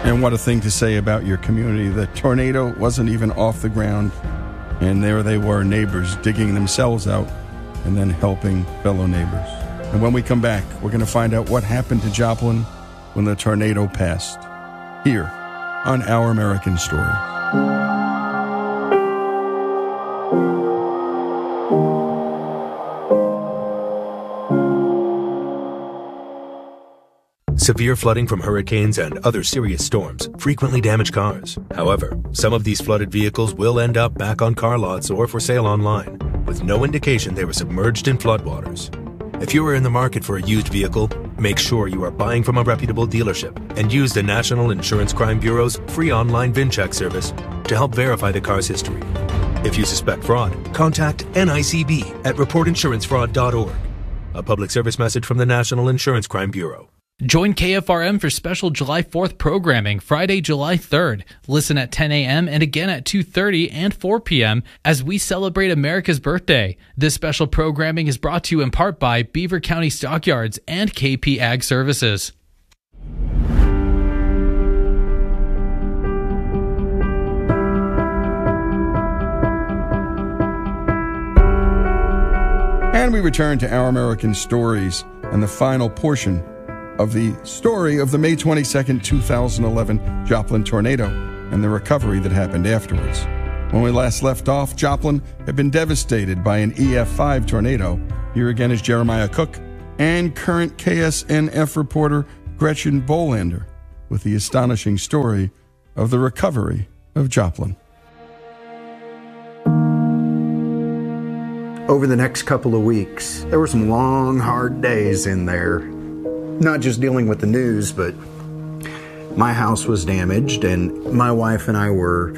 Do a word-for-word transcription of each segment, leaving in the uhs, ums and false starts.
And what a thing to say about your community. The tornado wasn't even off the ground, and there they were, neighbors digging themselves out and then helping fellow neighbors. And when we come back, we're going to find out what happened to Joplin when the tornado passed, here on Our American Story. Severe flooding from hurricanes and other serious storms frequently damage cars. However, some of these flooded vehicles will end up back on car lots or for sale online, with no indication they were submerged in floodwaters. If you are in the market for a used vehicle, make sure you are buying from a reputable dealership and use the National Insurance Crime Bureau's free online VinCheck service to help verify the car's history. If you suspect fraud, contact N I C B at report insurance fraud dot org. A public service message from the National Insurance Crime Bureau. Join K F R M for special July fourth programming Friday, July third. Listen at ten a.m. and again at two thirty and four p.m. as we celebrate America's birthday. This special programming is brought to you in part by Beaver County Stockyards and K P Ag Services. And we return to Our American Stories and the final portion of the story of the May twenty-second, two thousand eleven Joplin tornado and the recovery that happened afterwards. When we last left off, Joplin had been devastated by an E F five tornado. Here again is Jeremiah Cook and current K S N F reporter Gretchen Bolander with the astonishing story of the recovery of Joplin. Over the next couple of weeks, there were some long, hard days in there. Not just dealing with the news, but my house was damaged, and my wife and I were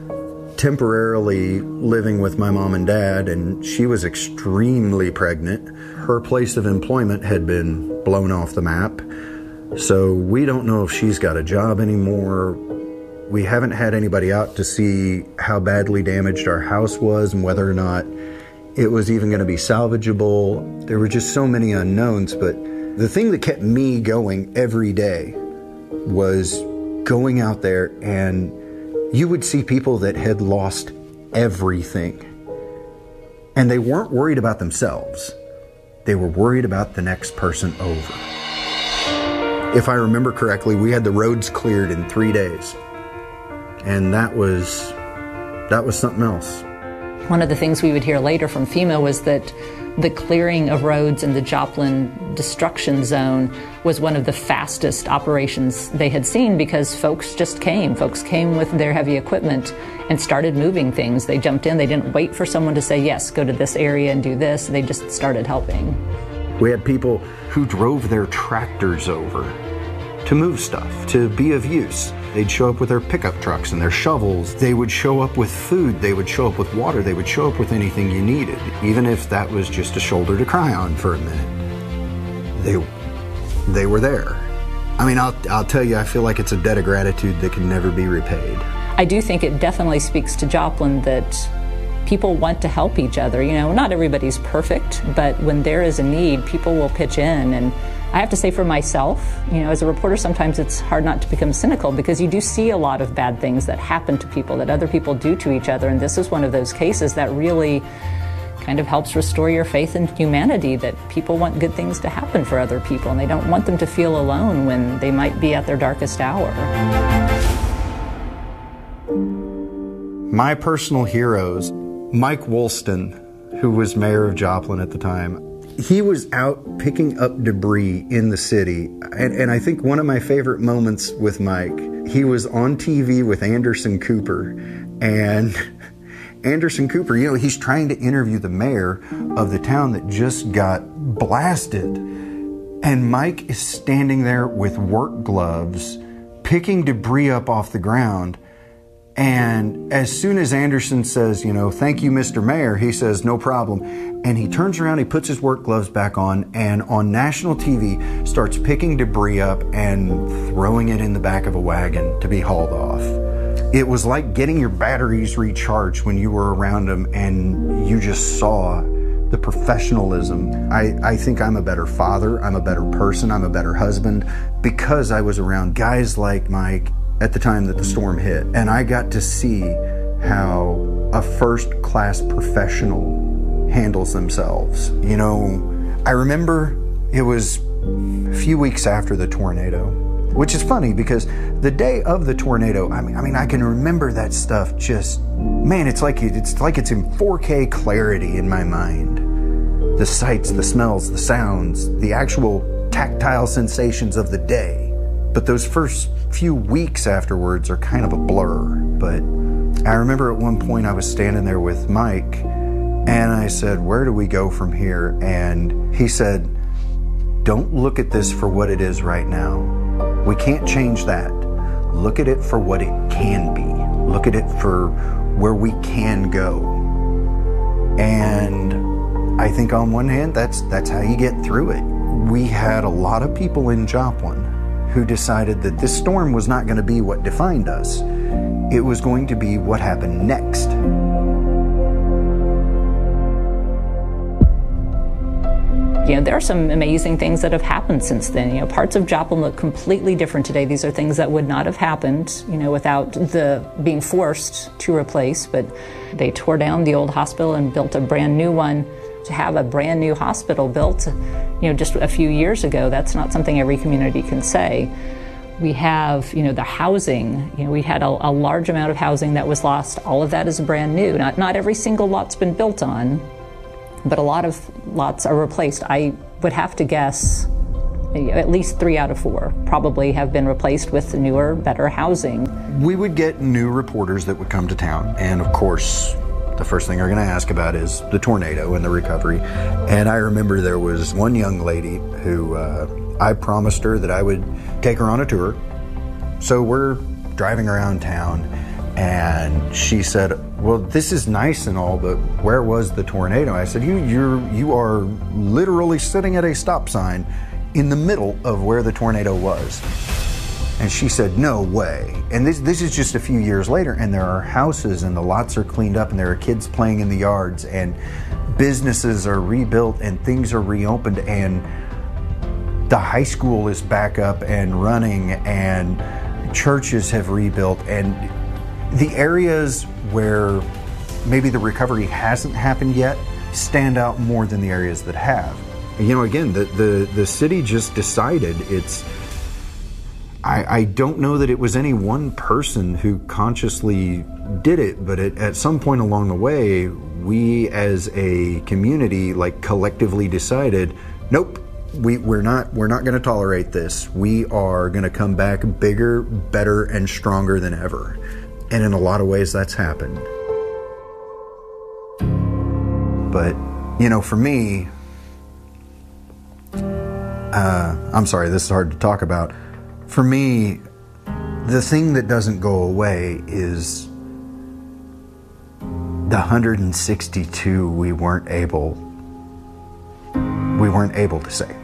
temporarily living with my mom and dad, and she was extremely pregnant. Her place of employment had been blown off the map, so we don't know if she's got a job anymore. We haven't had anybody out to see how badly damaged our house was and whether or not it was even going to be salvageable. There were just so many unknowns, but the thing that kept me going every day was going out there, and you would see people that had lost everything. And they weren't worried about themselves. They were worried about the next person over. If I remember correctly, we had the roads cleared in three days. And that was, that was something else. One of the things we would hear later from FEMA was that the clearing of roads in the Joplin destruction zone was one of the fastest operations they had seen because folks just came. Folks came with their heavy equipment and started moving things. They jumped in. They didn't wait for someone to say, yes, go to this area and do this. They just started helping. We had people who drove their tractors over to move stuff, to be of use. They'd show up with their pickup trucks and their shovels. They would show up with food. They would show up with water. They would show up with anything you needed, even if that was just a shoulder to cry on for a minute. They, they were there. I mean, I'll, I'll tell you, I feel like it's a debt of gratitude that can never be repaid. I do think it definitely speaks to Joplin that people want to help each other. You know, not everybody's perfect, but when there is a need, people will pitch in. And I have to say for myself, you know, as a reporter, sometimes it's hard not to become cynical because you do see a lot of bad things that happen to people, that other people do to each other. And this is one of those cases that really kind of helps restore your faith in humanity, that people want good things to happen for other people and they don't want them to feel alone when they might be at their darkest hour. My personal heroes, Mike Woolston, who was mayor of Joplin at the time, he was out picking up debris in the city. And, and I think one of my favorite moments with Mike, he was on T V with Anderson Cooper. And Anderson Cooper, you know, he's trying to interview the mayor of the town that just got blasted. And Mike is standing there with work gloves, picking debris up off the ground. And as soon as Anderson says, you know, thank you, Mister Mayor, he says, no problem. And he turns around, he puts his work gloves back on, and on national T V starts picking debris up and throwing it in the back of a wagon to be hauled off. It was like getting your batteries recharged when you were around him and you just saw the professionalism. I, I think I'm a better father, I'm a better person, I'm a better husband because I was around guys like Mike at the time that the storm hit, and I got to see how a first-class professional handles themselves. You know, I remember it was a few weeks after the tornado, which is funny because the day of the tornado, I mean, I mean, I can remember that stuff just, man, it's like it's like it's in four K clarity in my mind. The sights, the smells, the sounds, the actual tactile sensations of the day. But those first few weeks afterwards are kind of a blur. But I remember at one point I was standing there with Mike and I said, where do we go from here? And he said, don't look at this for what it is right now. We can't change that. Look at it for what it can be. Look at it for where we can go. And I think on one hand, that's that's how you get through it. We had a lot of people in Joplin who decided that this storm was not going to be what defined us. It was going to be what happened next. You know, there are some amazing things that have happened since then. You know, parts of Joplin look completely different today. These are things that would not have happened, you know, without the being forced to replace. But they tore down the old hospital and built a brand new one. To have a brand new hospital built, you know, just a few years ago, that's not something every community can say. We have, you know, the housing. You know, we had a, a large amount of housing that was lost. All of that is brand new. Not not every single lot's been built on, but a lot of lots are replaced. I would have to guess at least three out of four probably have been replaced with newer, better housing. We would get new reporters that would come to town, and of course, the first thing they're going to ask about is the tornado and the recovery. And I remember there was one young lady who uh, I promised her that I would take her on a tour. So we're driving around town, and she said, well, this is nice and all, but where was the tornado? I said, you, you're, you are literally sitting at a stop sign in the middle of where the tornado was. And she said, no way. And this this is just a few years later, and there are houses and the lots are cleaned up and there are kids playing in the yards and businesses are rebuilt and things are reopened and the high school is back up and running and churches have rebuilt, and the areas where maybe the recovery hasn't happened yet stand out more than the areas that have. You know, again, the, the, the city just decided it's I, I don't know that it was any one person who consciously did it, but it, at some point along the way, we as a community, like, collectively decided, nope, we, we're not we're not going to tolerate this. We are going to come back bigger, better, and stronger than ever. And in a lot of ways, that's happened. But, you know, for me, uh, I'm sorry, this is hard to talk about. For me, the thing that doesn't go away is the one hundred sixty-two we weren't able we weren't able to save.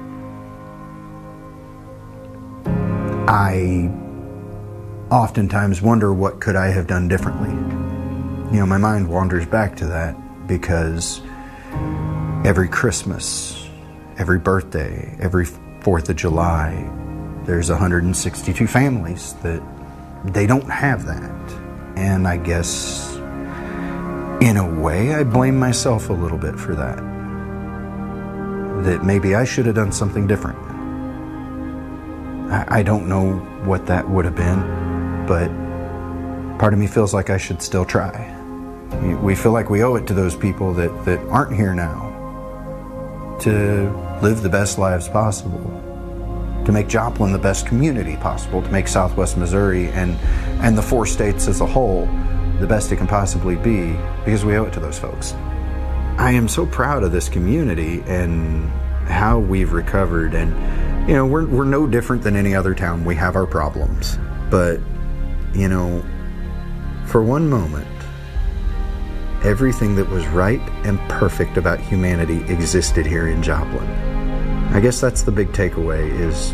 I oftentimes wonder, what could I have done differently? You know, my mind wanders back to that because every Christmas, every birthday, every fourth of July, there's one hundred sixty-two families that they don't have that. And I guess, in a way, I blame myself a little bit for that. That maybe I should have done something different. I, I don't know what that would have been, but part of me feels like I should still try. We feel like we owe it to those people that, that aren't here now to live the best lives possible, to make Joplin the best community possible, to make Southwest Missouri and, and the four states as a whole the best it can possibly be, because we owe it to those folks. I am so proud of this community and how we've recovered, and you know, we're, we're no different than any other town. We have our problems, but you know, for one moment, everything that was right and perfect about humanity existed here in Joplin. I guess that's the big takeaway, is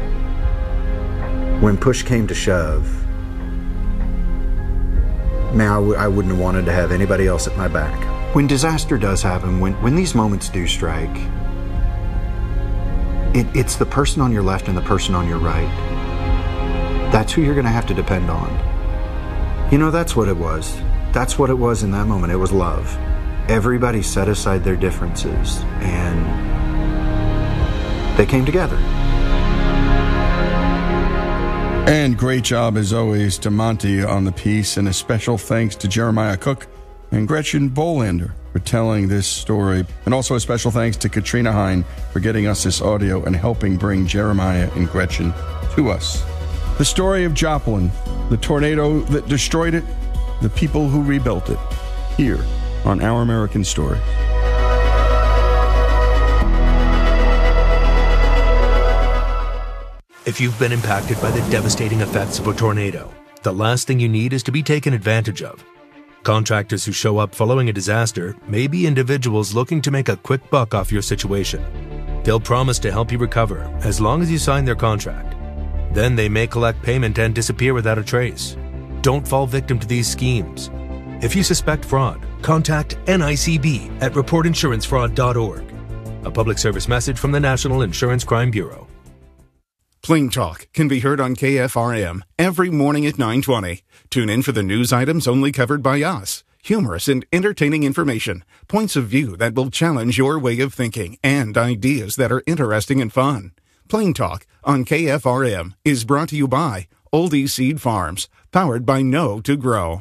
when push came to shove, man, I, w- I wouldn't have wanted to have anybody else at my back. When disaster does happen, when, when these moments do strike, it, it's the person on your left and the person on your right that's who you're going to have to depend on. You know, that's what it was. That's what it was in that moment. It was love. Everybody set aside their differences, and they came together. And great job, as always, to Monty on the piece, and a special thanks to Jeremiah Cook and Gretchen Bolander for telling this story. And also a special thanks to Katrina Hine for getting us this audio and helping bring Jeremiah and Gretchen to us. The story of Joplin, the tornado that destroyed it, the people who rebuilt it, here on Our American Story. If you've been impacted by the devastating effects of a tornado, the last thing you need is to be taken advantage of. Contractors who show up following a disaster may be individuals looking to make a quick buck off your situation. They'll promise to help you recover as long as you sign their contract. Then they may collect payment and disappear without a trace. Don't fall victim to these schemes. If you suspect fraud, contact N I C B at report insurance fraud dot org. A public service message from the National Insurance Crime Bureau. Plain Talk can be heard on K F R M every morning at nine twenty. Tune in for the news items only covered by us. Humorous and entertaining information, points of view that will challenge your way of thinking, and ideas that are interesting and fun. Plain Talk on K F R M is brought to you by Oldie Seed Farms, powered by Know to Grow.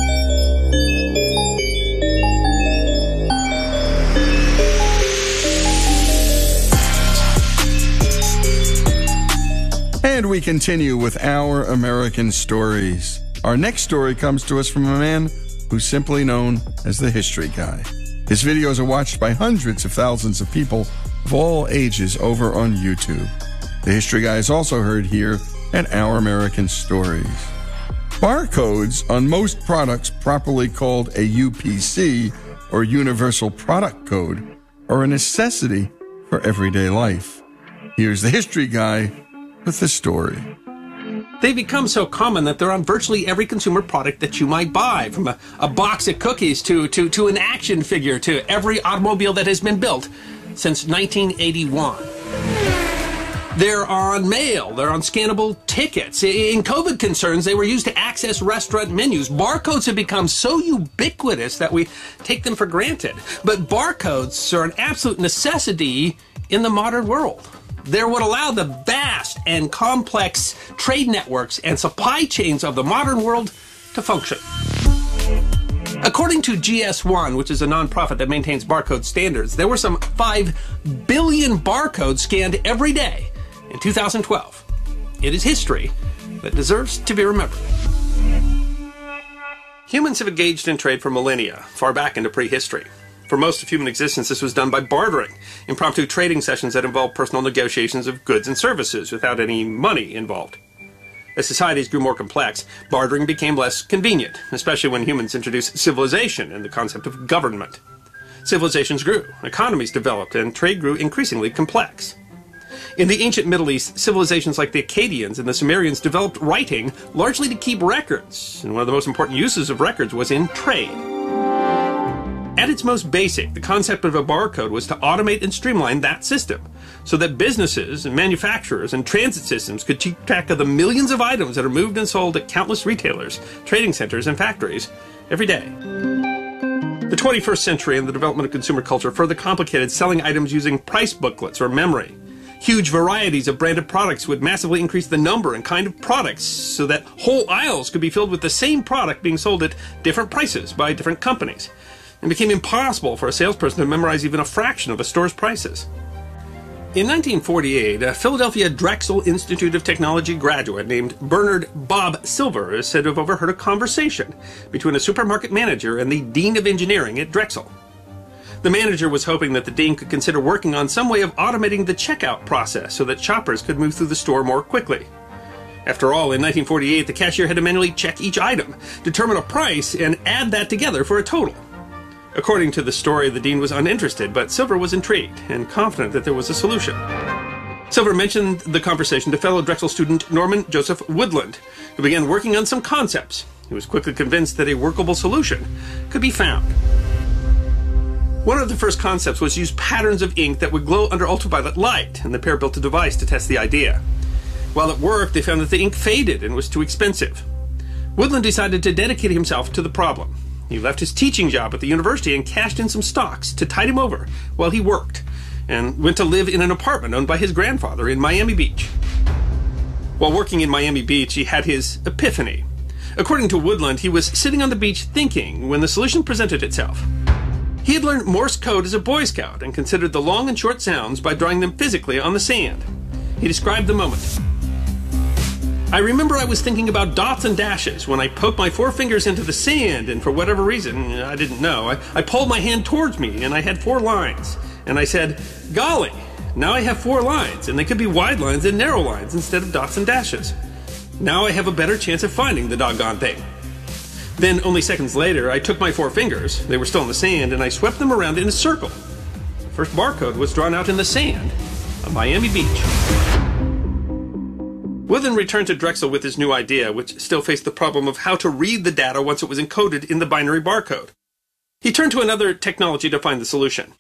And we continue with Our American Stories. Our next story comes to us from a man who's simply known as the History Guy. His videos are watched by hundreds of thousands of people of all ages over on YouTube. The History Guy is also heard here at Our American Stories. Barcodes on most products, properly called a U P C, or Universal Product Code, are a necessity for everyday life. Here's the History Guy with the story. They've become so common that they're on virtually every consumer product that you might buy, from a, a box of cookies to, to, to an action figure to every automobile that has been built since nineteen eighty-one. They're on mail. They're on scannable tickets. In COVID concerns, they were used to access restaurant menus. Barcodes have become so ubiquitous that we take them for granted. But barcodes are an absolute necessity in the modern world. They're what allow the vast and complex trade networks and supply chains of the modern world to function. According to G S one, which is a nonprofit that maintains barcode standards, there were some five billion barcodes scanned every day in two thousand twelve. It is history that deserves to be remembered. Humans have engaged in trade for millennia, far back into prehistory. For most of human existence, this was done by bartering, impromptu trading sessions that involved personal negotiations of goods and services without any money involved. As societies grew more complex, bartering became less convenient, especially when humans introduced civilization and the concept of government. Civilizations grew, economies developed, and trade grew increasingly complex. In the ancient Middle East, civilizations like the Akkadians and the Sumerians developed writing largely to keep records, and one of the most important uses of records was in trade. At its most basic, the concept of a barcode was to automate and streamline that system, so that businesses and manufacturers and transit systems could keep track of the millions of items that are moved and sold at countless retailers, trading centers, and factories every day. The twenty-first century and the development of consumer culture further complicated selling items using price booklets or memory. Huge varieties of branded products would massively increase the number and kind of products so that whole aisles could be filled with the same product being sold at different prices by different companies. It became impossible for a salesperson to memorize even a fraction of a store's prices. In nineteen forty-eight, a Philadelphia Drexel Institute of Technology graduate named Bernard Bob Silver is said to have overheard a conversation between a supermarket manager and the dean of engineering at Drexel. The manager was hoping that the dean could consider working on some way of automating the checkout process so that shoppers could move through the store more quickly. After all, in nineteen forty-eight, the cashier had to manually check each item, determine a price, and add that together for a total. According to the story, the dean was uninterested, but Silver was intrigued and confident that there was a solution. Silver mentioned the conversation to fellow Drexel student Norman Joseph Woodland, who began working on some concepts. He was quickly convinced that a workable solution could be found. One of the first concepts was to use patterns of ink that would glow under ultraviolet light, and the pair built a device to test the idea. While at work, they found that the ink faded and was too expensive. Woodland decided to dedicate himself to the problem. He left his teaching job at the university and cashed in some stocks to tide him over while he worked, and went to live in an apartment owned by his grandfather in Miami Beach. While working in Miami Beach, he had his epiphany. According to Woodland, he was sitting on the beach thinking when the solution presented itself. He had learned Morse code as a Boy Scout and considered the long and short sounds by drawing them physically on the sand. He described the moment. I remember I was thinking about dots and dashes when I poked my four fingers into the sand, and for whatever reason, I didn't know, I, I pulled my hand towards me and I had four lines. And I said, golly, now I have four lines, and they could be wide lines and narrow lines instead of dots and dashes. Now I have a better chance of finding the doggone thing. Then, only seconds later, I took my four fingers, they were still in the sand, and I swept them around in a circle. The first barcode was drawn out in the sand on Miami Beach. Woodland returned to Drexel with his new idea, which still faced the problem of how to read the data once it was encoded in the binary barcode. He turned to another technology to find the solution.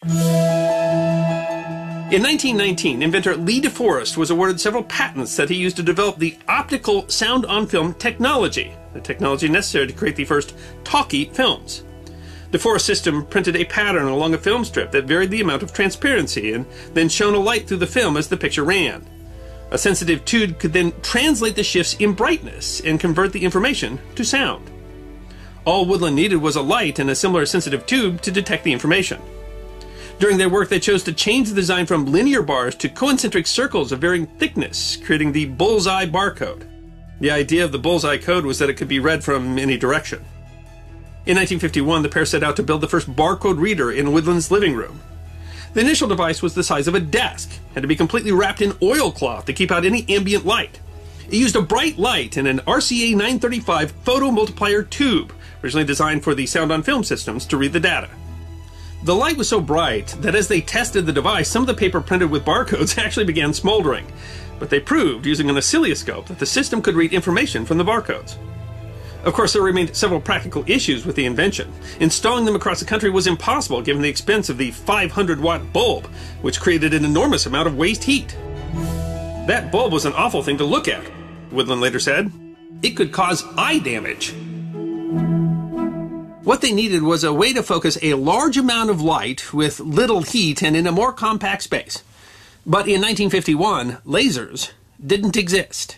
In nineteen nineteen, inventor Lee DeForest was awarded several patents that he used to develop the optical sound-on-film technology, the technology necessary to create the first talkie films. DeForest's system printed a pattern along a film strip that varied the amount of transparency and then shone a light through the film as the picture ran. A sensitive tube could then translate the shifts in brightness and convert the information to sound. All Woodland needed was a light and a similar sensitive tube to detect the information. During their work, they chose to change the design from linear bars to concentric circles of varying thickness, creating the bullseye barcode. The idea of the bullseye code was that it could be read from any direction. In nineteen fifty-one, the pair set out to build the first barcode reader in Woodland's living room. The initial device was the size of a desk, had to be completely wrapped in oilcloth to keep out any ambient light. It used a bright light and an R C A nine thirty-five photomultiplier tube, originally designed for the sound-on-film systems to read the data. The light was so bright that as they tested the device, some of the paper printed with barcodes actually began smoldering. But they proved, using an oscilloscope, that the system could read information from the barcodes. Of course, there remained several practical issues with the invention. Installing them across the country was impossible given the expense of the five hundred watt bulb, which created an enormous amount of waste heat. That bulb was an awful thing to look at, Woodland later said. It could cause eye damage. What they needed was a way to focus a large amount of light with little heat and in a more compact space. But in nineteen fifty-one, lasers didn't exist.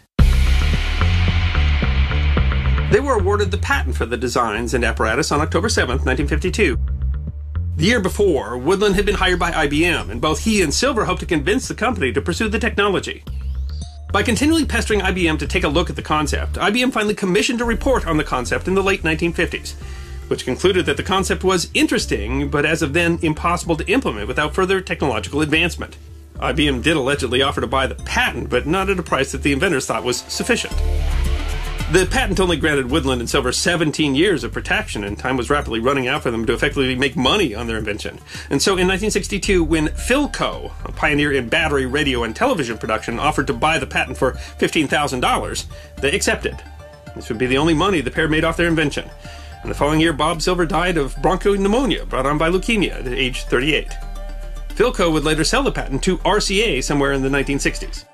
They were awarded the patent for the designs and apparatus on October seventh, nineteen fifty-two. The year before, Woodland had been hired by I B M, and both he and Silver hoped to convince the company to pursue the technology. By continually pestering I B M to take a look at the concept, I B M finally commissioned a report on the concept in the late nineteen fifties, which concluded that the concept was interesting, but as of then impossible to implement without further technological advancement. I B M did allegedly offer to buy the patent, but not at a price that the inventors thought was sufficient. The patent only granted Woodland and Silver seventeen years of protection, and time was rapidly running out for them to effectively make money on their invention. And so in nineteen sixty-two, when Philco, a pioneer in battery, radio, and television production, offered to buy the patent for fifteen thousand dollars, they accepted. This would be the only money the pair made off their invention. And the following year, Bob Silver died of bronchopneumonia brought on by leukemia at age thirty-eight. Philco would later sell the patent to R C A somewhere in the nineteen sixties.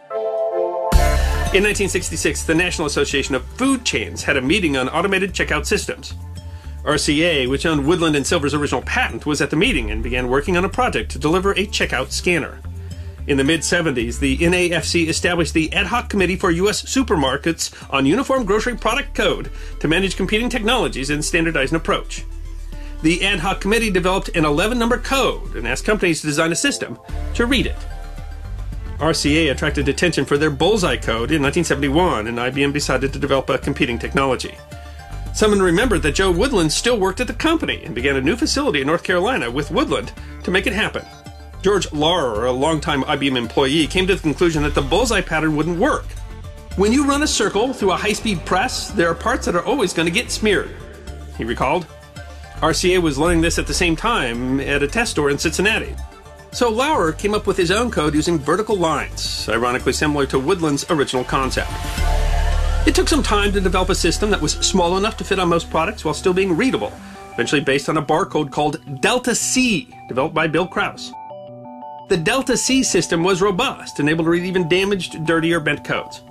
In nineteen sixty-six, the National Association of Food Chains had a meeting on automated checkout systems. R C A, which owned Woodland and Silver's original patent, was at the meeting and began working on a project to deliver a checkout scanner. In the mid-seventies, the N A F C established the Ad Hoc Committee for U S Supermarkets on Uniform Grocery Product Code to manage competing technologies and standardize an approach. The Ad Hoc Committee developed an eleven number code and asked companies to design a system to read it. R C A attracted attention for their Bullseye code in nineteen seventy-one, and I B M decided to develop a competing technology. Someone remembered that Joe Woodland still worked at the company and began a new facility in North Carolina with Woodland to make it happen. George Laurer, a longtime I B M employee, came to the conclusion that the Bullseye pattern wouldn't work. When you run a circle through a high-speed press, there are parts that are always going to get smeared, he recalled. R C A was learning this at the same time at a test store in Cincinnati. So Laurer came up with his own code using vertical lines, ironically similar to Woodland's original concept. It took some time to develop a system that was small enough to fit on most products while still being readable, eventually based on a barcode called Delta C, developed by Bill Krause. The Delta C system was robust and able to read even damaged, dirty, or bent codes.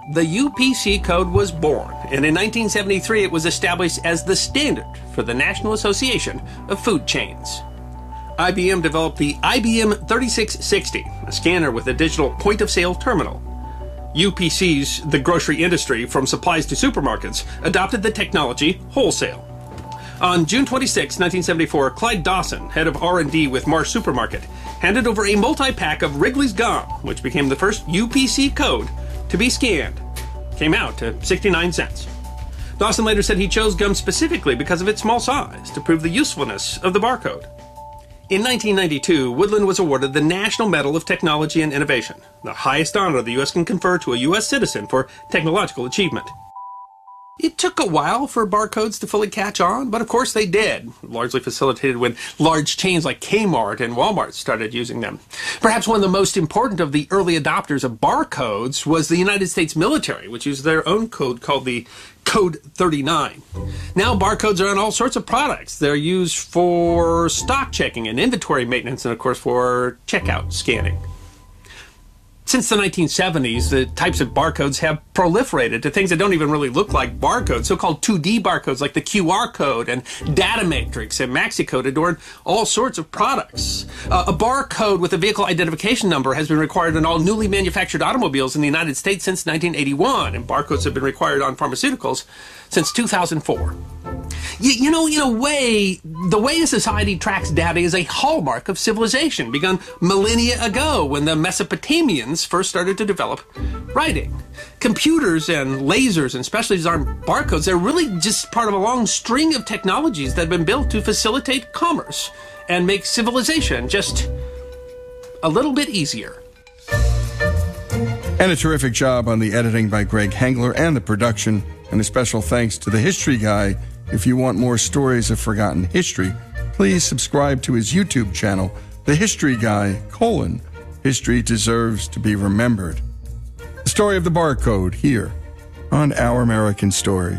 the U P C code was born, and in nineteen seventy-three it was established as the standard for the National Association of Food Chains. I B M developed the I B M thirty-six sixty, a scanner with a digital point-of-sale terminal. U P C's the grocery industry, from supplies to supermarkets, adopted the technology wholesale. On June twenty-sixth, nineteen seventy-four, Clyde Dawson, head of R and D with Marsh Supermarket, handed over a multi-pack of Wrigley's Gum, which became the first U P C code to be scanned. Came out to sixty-nine cents. Dawson later said he chose gum specifically because of its small size to prove the usefulness of the barcode. In nineteen ninety-two, Woodland was awarded the National Medal of Technology and Innovation, the highest honor the U S can confer to a U S citizen for technological achievement. It took a while for barcodes to fully catch on, but of course they did, largely facilitated when large chains like Kmart and Walmart started using them. Perhaps one of the most important of the early adopters of barcodes was the United States military, which used their own code called the Code thirty-nine. Now barcodes are on all sorts of products. They're used for stock checking and inventory maintenance, and of course for checkout scanning. Since the nineteen seventies, the types of barcodes have proliferated to things that don't even really look like barcodes. So-called two D barcodes like the Q R code and Data Matrix and MaxiCode adorn all sorts of products. Uh, a barcode with a vehicle identification number has been required on all newly manufactured automobiles in the United States since nineteen eighty-one, and barcodes have been required on pharmaceuticals since two thousand four. You, you know, in a way, the way a society tracks data is a hallmark of civilization, begun millennia ago when the Mesopotamians first started to develop writing. Computers and lasers and specialties aren't barcodes. They're really just part of a long string of technologies that have been built to facilitate commerce and make civilization just a little bit easier. And a terrific job on the editing by Greg Hengler and the production, and a special thanks to the History Guy. If you want more stories of forgotten history, please subscribe to his YouTube channel, The History Guy, colon, History Deserves to be Remembered. The story of the barcode here on Our American Stories.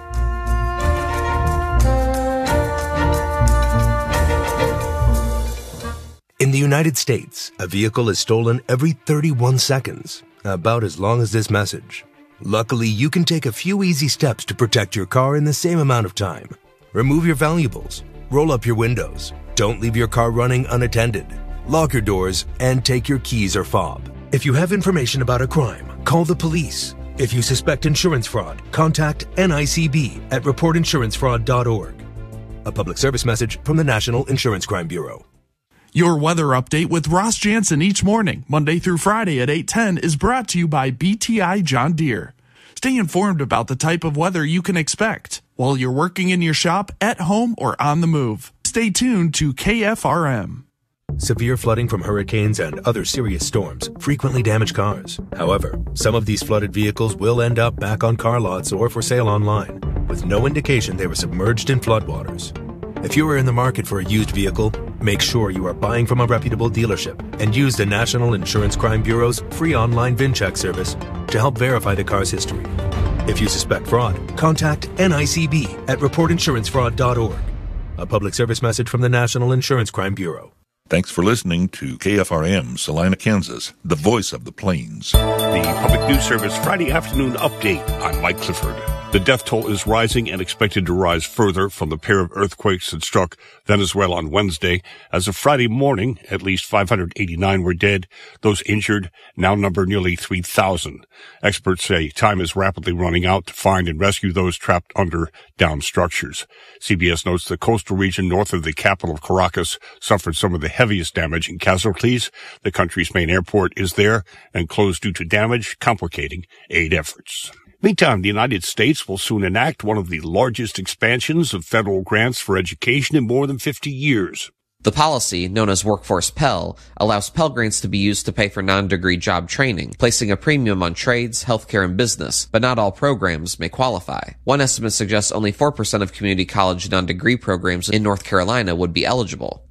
In the United States, a vehicle is stolen every thirty-one seconds, about as long as this message. Luckily, you can take a few easy steps to protect your car in the same amount of time. Remove your valuables, roll up your windows, don't leave your car running unattended, lock your doors, and take your keys or fob. If you have information about a crime, call the police. If you suspect insurance fraud, contact N I C B at report insurance fraud dot org. A public service message from the National Insurance Crime Bureau. Your weather update with Ross Jansen each morning, Monday through Friday at eight ten, is brought to you by B T I John Deere. Stay informed about the type of weather you can expect while you're working in your shop, at home, or on the move. Stay tuned to K F R M. Severe flooding from hurricanes and other serious storms frequently damage cars. However, some of these flooded vehicles will end up back on car lots or for sale online, with no indication they were submerged in floodwaters. If you are in the market for a used vehicle, make sure you are buying from a reputable dealership and use the National Insurance Crime Bureau's free online VinCheck service to help verify the car's history. If you suspect fraud, contact N I C B at report insurance fraud dot org. A public service message from the National Insurance Crime Bureau. Thanks for listening to K F R M, Salina, Kansas, the voice of the plains. The Public News Service Friday afternoon update. I'm Mike Clifford. The death toll is rising and expected to rise further from the pair of earthquakes that struck Venezuela on Wednesday. As of Friday morning, at least five hundred eighty-nine were dead. Those injured now number nearly three thousand. Experts say time is rapidly running out to find and rescue those trapped under downed structures. C B S notes the coastal region north of the capital of Caracas suffered some of the heaviest damage and casualties. The country's main airport is there and closed due to damage, complicating aid efforts. Meantime, the United States will soon enact one of the largest expansions of federal grants for education in more than fifty years. The policy, known as Workforce Pell, allows Pell Grants to be used to pay for non-degree job training, placing a premium on trades, healthcare, and business, but not all programs may qualify. One estimate suggests only four percent of community college non-degree programs in North Carolina would be eligible.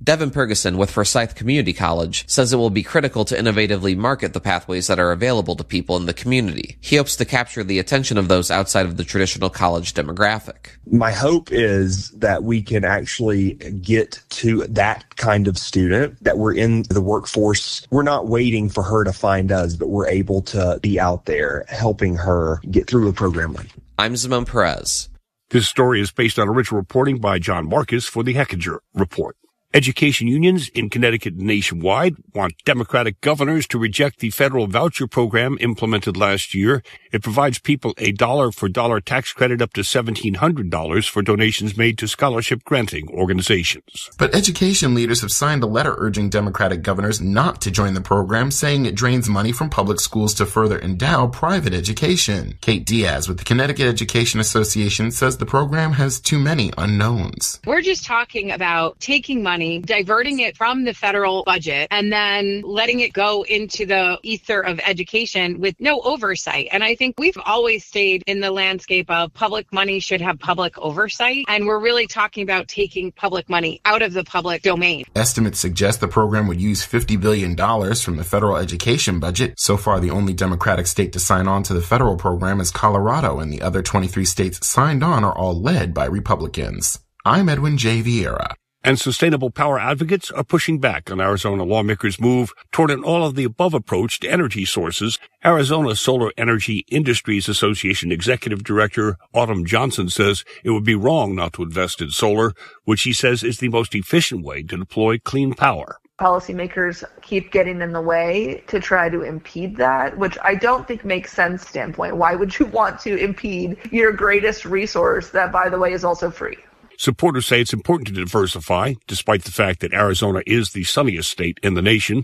Devin Ferguson with Forsyth Community College says it will be critical to innovatively market the pathways that are available to people in the community. He hopes to capture the attention of those outside of the traditional college demographic. My hope is that we can actually get to that kind of student, that we're in the workforce. We're not waiting for her to find us, but we're able to be out there helping her get through a program like that. I'm Zimon Perez. This story is based on original reporting by John Marcus for the Hechinger Report. Education unions in Connecticut and nationwide want Democratic governors to reject the federal voucher program implemented last year. It provides people a dollar-for-dollar tax credit up to seventeen hundred dollars for donations made to scholarship-granting organizations. But education leaders have signed a letter urging Democratic governors not to join the program, saying it drains money from public schools to further endow private education. Kate Diaz with the Connecticut Education Association says the program has too many unknowns. We're just talking about taking money, diverting it from the federal budget, and then letting it go into the ether of education with no oversight. And I think we've always stayed in the landscape of public money should have public oversight, and we're really talking about taking public money out of the public domain. Estimates suggest the program would use fifty billion dollars from the federal education budget. So far, the only Democratic state to sign on to the federal program is Colorado, and the other twenty-three states signed on are all led by Republicans. I'm Edwin J. Vieira. And sustainable power advocates are pushing back on Arizona lawmakers' move toward an all-of-the-above approach to energy sources. Arizona Solar Energy Industries Association Executive Director Autumn Johnson says it would be wrong not to invest in solar, which he says is the most efficient way to deploy clean power. Policymakers keep getting in the way to try to impede that, which I don't think makes sense standpoint. Why would you want to impede your greatest resource that, by the way, is also free? Supporters say it's important to diversify, despite the fact that Arizona is the sunniest state in the nation.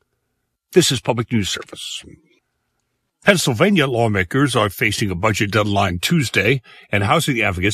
This is Public News Service. Pennsylvania lawmakers are facing a budget deadline Tuesday, and housing advocates